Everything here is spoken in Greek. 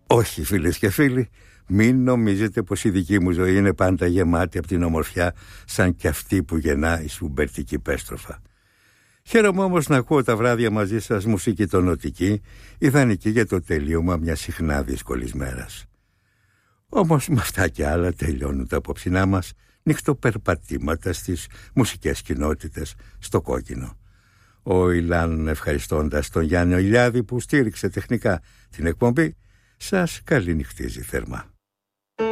Όχι, φίλες και φίλοι, μην νομίζετε πως η δική μου ζωή είναι πάντα γεμάτη από την ομορφιά σαν κι αυτή που γεννά η σουμπερτική πέστροφα. Χαίρομαι όμως να ακούω τα βράδια μαζί σας μουσική τονωτική, ιδανική για το τελείωμα μιας συχνά δύσκολης μέρας. Όμως με αυτά και άλλα τελειώνουν τα απόψινά μας νυχτοπερπατήματα στις μουσικές κοινότητες στο κόκκινο. Ο Ιλάν, ευχαριστώντας τον Γιάννη Ηλιάδη που στήριξε τεχνικά την εκπομπή, σας καληνυχτίζει θερμά.